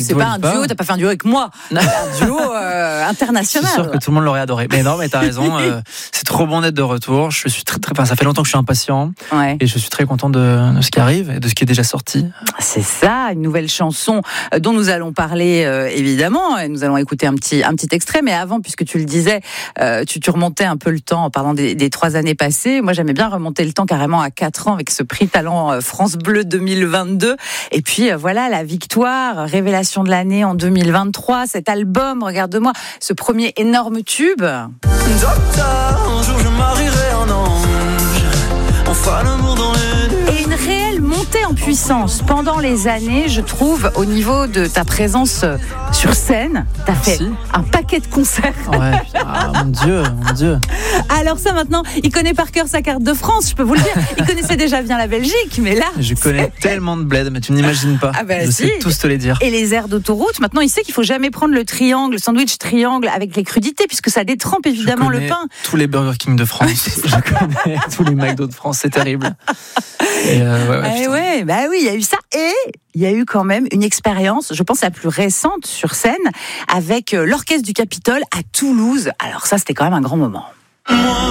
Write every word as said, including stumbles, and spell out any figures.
c'est pas un duo, t'as pas fait un duo avec moi. un duo euh, international. Je suis sûr que tout le monde l'aurait adoré. Mais non, mais t'as raison. Euh, c'est trop bon d'être de retour. Je suis très, très. Enfin, ça fait longtemps que je suis impatient. Ouais. Et je suis très content de, de ce qui arrive et de ce qui est déjà sorti. C'est ça, une nouvelle chanson dont nous allons parler euh, évidemment. Et nous allons écouter un petit un petit extrait. Mais avant, puisque tu le disais, euh, tu, tu remontais un peu le temps en parlant des, des trois années passées. Moi, j'aimais bien remonter le temps carrément à quatre ans avec ce prix Talent France Bleu deux mille vingt-deux. Et puis euh, voilà la victoire, révélation de l'année en deux mille vingt-trois. Cet album, regarde-moi, ce premier énorme tube. Docteur, un jour je marierai un ange. On fera l'amour dans les nuits. Et une réelle montée en puissance pendant les années, je trouve, au niveau de ta présence sur scène. T'as fait Merci. un paquet de concerts. Ouais, ah, mon Dieu, mon Dieu. Alors ça maintenant, il connaît par cœur sa carte de France, je peux vous le dire. Il connaissait déjà bien la Belgique, mais là... Je connais c'est... tellement de bled, mais tu n'imagines pas. Ah bah je si. sais tous te les dire. Et les aires d'autoroute, maintenant il sait qu'il faut jamais prendre le triangle, le sandwich triangle avec les crudités, puisque ça détrempe évidemment le pain. Tous les Burger King de France, je connais tous les McDo de France, c'est terrible. Et euh, ouais, ouais, eh ouais, bah oui, il y a eu ça. Et il y a eu quand même une expérience, je pense la plus récente sur scène, avec l'Orchestre du Capitole à Toulouse. Alors ça, c'était quand même un grand moment.